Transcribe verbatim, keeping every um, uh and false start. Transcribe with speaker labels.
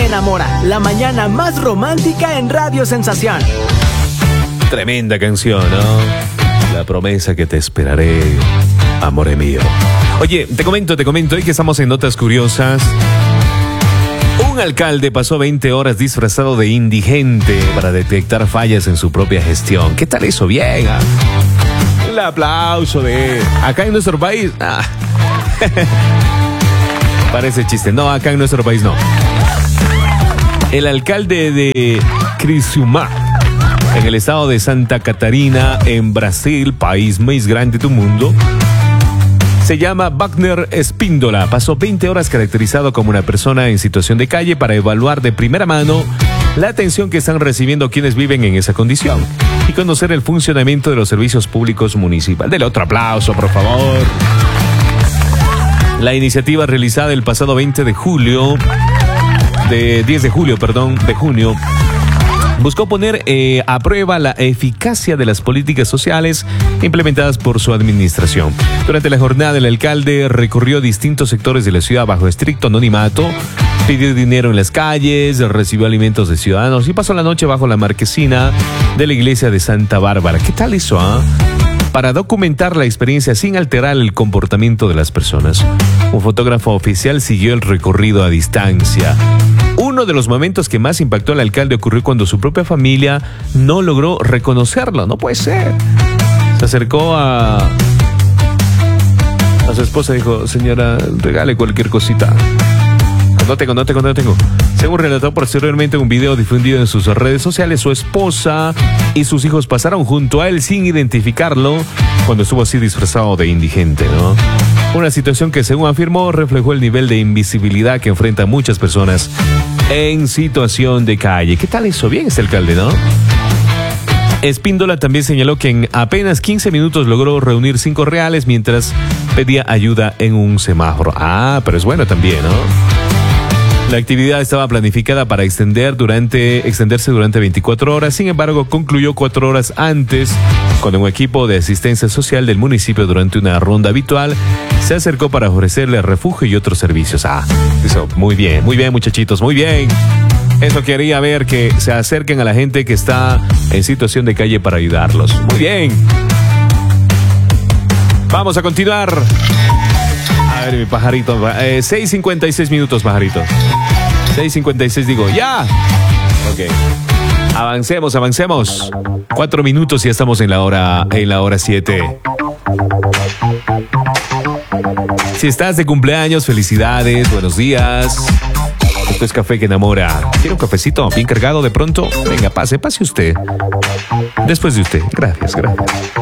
Speaker 1: que enamora, la mañana más romántica en Radio Sensación.
Speaker 2: Tremenda canción, ¿no? La promesa que te esperaré, amore mío. Oye, te comento, te comento, hoy que estamos en Notas Curiosas. Un alcalde pasó veinte horas disfrazado de indigente para detectar fallas en su propia gestión. ¿Qué tal eso? Bien. ¿Ah? El aplauso de... Acá en nuestro país... Ah. Parece chiste. No, acá en nuestro país no. El alcalde de Criciúma, en el estado de Santa Catarina, en Brasil, país más grande del mundo, se llama Wagner Espíndola. Pasó veinte horas caracterizado como una persona en situación de calle para evaluar de primera mano la atención que están recibiendo quienes viven en esa condición y conocer el funcionamiento de los servicios públicos municipales. Dele otro aplauso, por favor. La iniciativa realizada el pasado veinte de julio, de diez de julio, perdón, de junio, buscó poner eh, a prueba la eficacia de las políticas sociales implementadas por su administración. Durante la jornada, el alcalde recorrió distintos sectores de la ciudad bajo estricto anonimato, pidió dinero en las calles, recibió alimentos de ciudadanos y pasó la noche bajo la marquesina de la iglesia de Santa Bárbara. ¿Qué tal eso, ah? Para documentar la experiencia sin alterar el comportamiento de las personas. Un fotógrafo oficial siguió el recorrido a distancia. Uno de los momentos que más impactó al alcalde ocurrió cuando su propia familia no logró reconocerlo. No puede ser. Se acercó a, a su esposa y dijo: señora, regale cualquier cosita. No tengo, no tengo, no tengo. Según relató posteriormente un video difundido en sus redes sociales, su esposa y sus hijos pasaron junto a él sin identificarlo cuando estuvo así disfrazado de indigente, ¿no? Una situación que, según afirmó, reflejó el nivel de invisibilidad que enfrentan muchas personas en situación de calle. ¿Qué tal eso? Bien este alcalde, ¿no? Espíndola también señaló que en apenas quince minutos logró reunir cinco reales mientras pedía ayuda en un semáforo. Ah, pero es bueno también, ¿no? La actividad estaba planificada para extender durante, extenderse durante veinticuatro horas, sin embargo, concluyó cuatro horas antes, cuando un equipo de asistencia social del municipio, durante una ronda habitual, se acercó para ofrecerle refugio y otros servicios. Ah, eso, muy bien, muy bien, muchachitos, muy bien. Eso quería ver, que se acerquen a la gente que está en situación de calle para ayudarlos. Muy bien. Vamos a continuar. A ver, mi pajarito. Eh, seis cincuenta y seis minutos, pajarito. seis cincuenta y seis, digo, ¡ya! Ok. Avancemos, avancemos. Cuatro minutos y ya estamos en la hora, en la hora siete. Si estás de cumpleaños, felicidades, buenos días. Esto es Café que Enamora. ¿Quiere un cafecito bien cargado de pronto? Venga, pase, pase usted. Después de usted. Gracias, gracias.